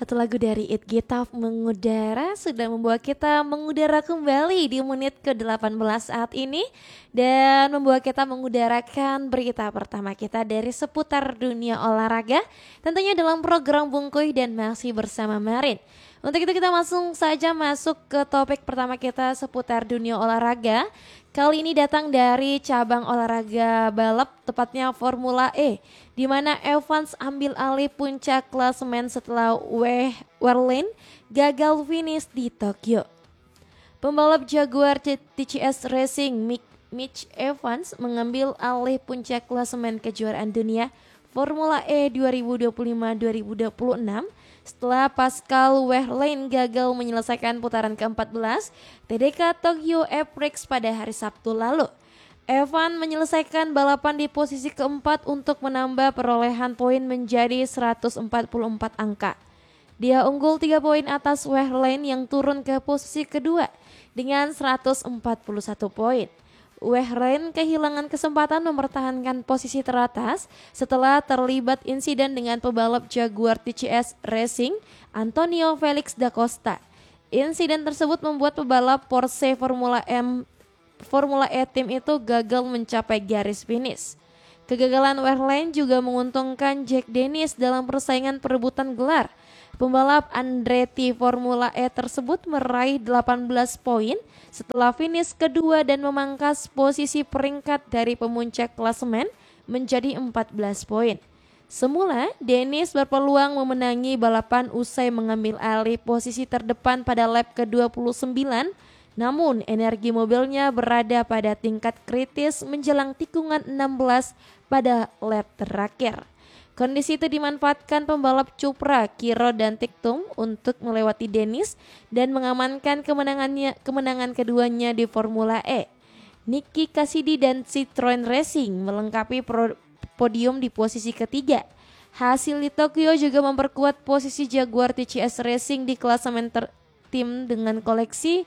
Satu lagu dari It Gitaf mengudara sudah membawa kita mengudara kembali di menit ke-18 saat ini dan membawa kita mengudarakan berita pertama kita dari seputar dunia olahraga tentunya dalam program Bungkuy dan masih bersama Marin. Untuk itu kita langsung saja masuk ke topik pertama kita seputar dunia olahraga. Kali ini datang dari cabang olahraga balap, tepatnya Formula E, di mana Evans ambil alih puncak klasemen setelah Wehrlein gagal finish di Tokyo. Pembalap Jaguar TCS Racing Mitch Evans mengambil alih puncak klasemen kejuaraan dunia Formula E 2025-2026 setelah Pascal Wehrlein gagal menyelesaikan putaran ke-14 TDK Tokyo Aprix pada hari Sabtu lalu. Evan menyelesaikan balapan di posisi keempat untuk menambah perolehan poin menjadi 144 angka. Dia unggul 3 poin atas Wehrlein yang turun ke posisi kedua dengan 141 poin. Wehrlein kehilangan kesempatan mempertahankan posisi teratas setelah terlibat insiden dengan pebalap Jaguar TCS Racing Antonio Felix da Costa. Insiden tersebut membuat pebalap Porsche Formula E tim itu gagal mencapai garis finish. Kegagalan Wehrlein juga menguntungkan Jack Dennis dalam persaingan perebutan gelar. Pembalap Andretti Formula E tersebut meraih 18 poin setelah finish kedua dan memangkas posisi peringkat dari pemuncak klasemen menjadi 14 poin. Semula, Dennis berpeluang memenangi balapan usai mengambil alih posisi terdepan pada lap ke-29, namun energi mobilnya berada pada tingkat kritis menjelang tikungan 16 pada lap terakhir. Kondisi itu dimanfaatkan pembalap Cupra, Kiro dan Tiktum untuk melewati Dennis dan mengamankan kemenangan keduanya di Formula E. Nicky Cassidy dan Citroen Racing melengkapi podium di posisi ketiga. Hasil di Tokyo juga memperkuat posisi Jaguar TCS Racing di klasemen tim dengan koleksi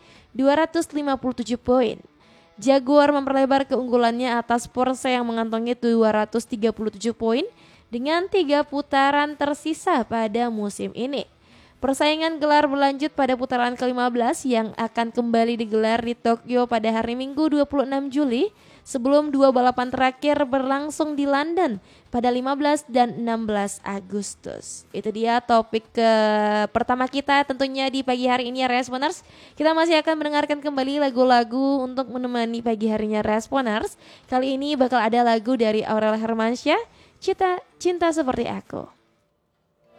257 poin. Jaguar memperlebar keunggulannya atas Porsche yang mengantongi 237 poin dengan 3 putaran tersisa pada musim ini. Persaingan gelar berlanjut pada putaran ke-15 yang akan kembali digelar di Tokyo pada hari Minggu 26 Juli sebelum 2 balapan terakhir berlangsung di London pada 15 dan 16 Agustus. Itu dia topik pertama kita tentunya di pagi hari ini ya Responers. Kita masih akan mendengarkan kembali lagu-lagu untuk menemani pagi harinya Responers. Kali ini bakal ada lagu dari Aurel Hermansyah, Cinta Seperti Aku.